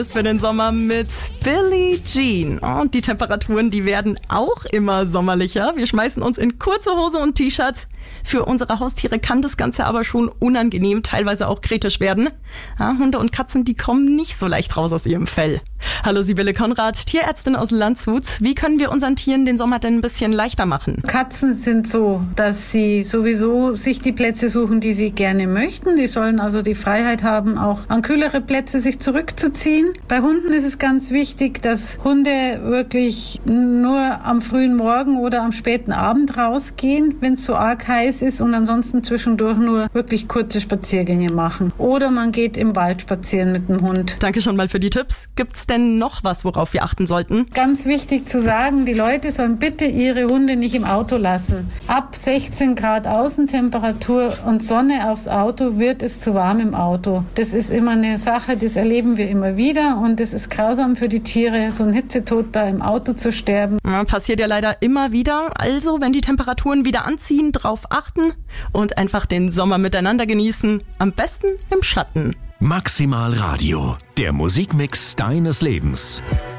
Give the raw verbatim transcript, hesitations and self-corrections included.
Für den Sommer mit Billie Jean. Und die Temperaturen, die werden auch immer sommerlicher. Wir schmeißen uns in kurze Hose und T-Shirt. Für unsere Haustiere kann das Ganze aber schon unangenehm, teilweise auch kritisch werden. Ja, Hunde und Katzen, die kommen nicht so leicht raus aus ihrem Fell. Hallo, Sibylle Konrad, Tierärztin aus Landshut. Wie können wir unseren Tieren den Sommer denn ein bisschen leichter machen? Katzen sind so, dass sie sowieso sich die Plätze suchen, die sie gerne möchten. Die sollen also die Freiheit haben, auch an kühlere Plätze sich zurückzuziehen. Bei Hunden ist es ganz wichtig, dass Hunde wirklich nur am frühen Morgen oder am späten Abend rausgehen, wenn es so arg heiß ist, und ansonsten zwischendurch nur wirklich kurze Spaziergänge machen. Oder man geht im Wald spazieren mit dem Hund. Danke schon mal für die Tipps. Gibt's denn noch was, worauf wir achten sollten? Ganz wichtig zu sagen, die Leute sollen bitte ihre Hunde nicht im Auto lassen. Ab sechzehn Grad Außentemperatur und Sonne aufs Auto wird es zu warm im Auto. Das ist immer eine Sache, das erleben wir immer wieder, und es ist grausam für die Tiere, so ein Hitzetod da im Auto zu sterben. Ja, passiert ja leider immer wieder. Also, wenn die Temperaturen wieder anziehen, drauf achten und einfach den Sommer miteinander genießen. Am besten im Schatten. Maximal Radio, der Musikmix deines Lebens.